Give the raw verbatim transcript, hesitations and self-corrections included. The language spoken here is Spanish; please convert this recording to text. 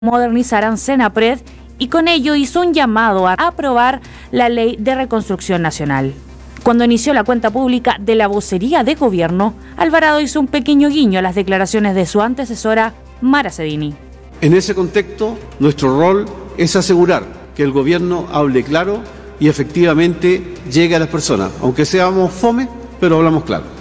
modernizarán Senapred y con ello hizo un llamado a aprobar la Ley de Reconstrucción Nacional. Cuando inició la cuenta pública de la vocería de gobierno, Alvarado hizo un pequeño guiño a las declaraciones de su antecesora, Mara Cedini. En ese contexto, nuestro rol es asegurar que el gobierno hable claro y efectivamente llegue a las personas, aunque seamos fome, pero hablamos claro.